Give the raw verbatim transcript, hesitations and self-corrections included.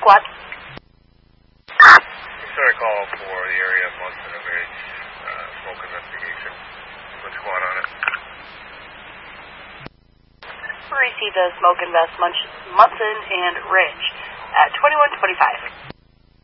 squad. Just got a call for the area of Munson and Ridge, uh, smoke investigation. What squad on it? We received a smoke invest Munson and Ridge at twenty-one twenty-five.